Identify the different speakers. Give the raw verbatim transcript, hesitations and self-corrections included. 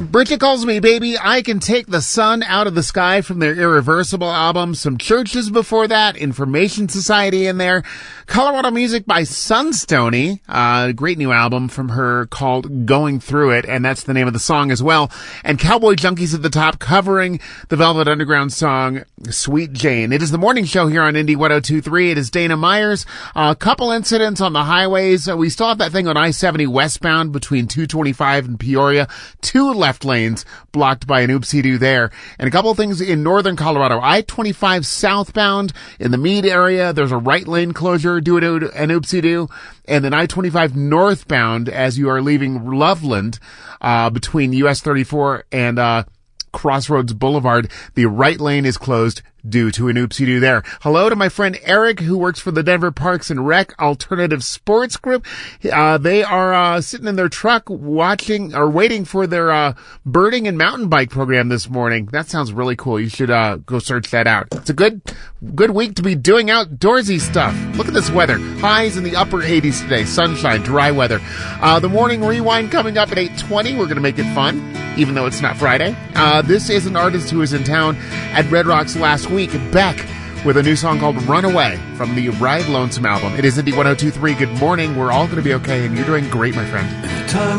Speaker 1: Bridget Calls Me, Baby. I Can Take the Sun Out of the Sky from their Irreversible album. Some Churches before that. Information Society in there. Colorado music by Sunstoney. Uh, great new album from her called Going Through It, and that's the name of the song as well. And Cowboy Junkies at the top covering the Velvet Underground song Sweet Jane. It is the morning show here on Indy one oh two point three. It is Dana Myers. A couple incidents on the highways. Uh, we still have that thing on I seventy westbound between two twenty-five and Peoria. Two left lanes blocked by an oopsie-doo there. And a couple of things in northern Colorado. I twenty-five southbound in the Meade area, there's a right lane closure due to an oopsie-doo. And then I twenty-five northbound as you are leaving Loveland, uh, between U S thirty-four and, uh, Crossroads Boulevard, the right lane is closed due to an oopsie-doo there. Hello to my friend Eric, who works for the Denver Parks and Rec Alternative Sports Group. Uh, they are, uh, sitting in their truck watching or waiting for their, uh, birding and mountain bike program this morning. That sounds really cool. You should, uh, go search that out. It's a good, good week to be doing outdoorsy stuff. Look at this weather. Highs in the upper eighties today. Sunshine, dry weather. Uh, the morning rewind coming up at eight twenty. We're gonna make it fun, even though it's not Friday. Uh, this is an artist who was in town at Red Rocks last week, Beck, with a new song called Runaway from the Ride Lonesome album. It is Indy one oh two point three. Good morning. We're all going to be okay, and you're doing great, my friend.